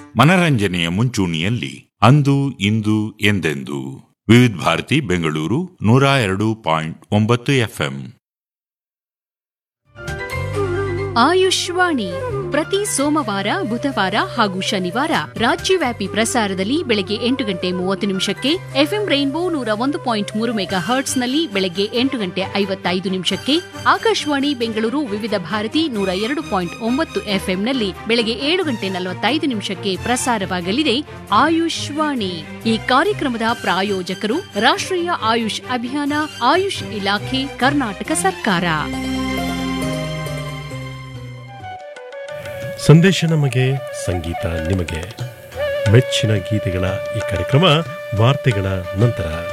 ಮನರಂಜನೆಯ ಮುಂಚೂಣಿಯಲ್ಲಿ ಅಂದು ಇಂದು ಎಂದೆಂದು ವಿವಿಧ ಭಾರತಿ ಬೆಂಗಳೂರು 102.9 FM. ಆಯುಷ್ವಾಣಿ ಪ್ರತಿ ಸೋಮವಾರ, ಬುಧವಾರ ಹಾಗೂ ಶನಿವಾರ ರಾಜ್ಯವ್ಯಾಪಿ ಪ್ರಸಾರದಲ್ಲಿ ಬೆಳಗ್ಗೆ 8:30 ಎಫ್ಎಂ ರೈನ್ಬೋ 101.3 ಮೆಗಾಹರ್ಟ್ಸ್ನಲ್ಲಿ ಬೆಳಗ್ಗೆ 8:55 ಆಕಾಶವಾಣಿ ಬೆಂಗಳೂರು ವಿವಿಧ ಭಾರತಿ 102.9 ಎಫ್ಎಂನಲ್ಲಿ ಬೆಳಗ್ಗೆ 7:45 ಪ್ರಸಾರವಾಗಲಿದೆ ಆಯುಷ್ವಾಣಿ. ಈ ಕಾರ್ಯಕ್ರಮದ ಪ್ರಾಯೋಜಕರು ರಾಷ್ಟ್ರೀಯ ಆಯುಷ್ ಅಭಿಯಾನ, ಆಯುಷ್ ಇಲಾಖೆ, ಕರ್ನಾಟಕ ಸರ್ಕಾರ. ಸಂದೇಶ ನಮಗೆ, ಸಂಗೀತ ನಿಮಗೆ. ಮೆಚ್ಚಿನ ಗೀತೆಗಳ ಈ ಕಾರ್ಯಕ್ರಮ ವಾರ್ತೆಗಳ ನಂತರ.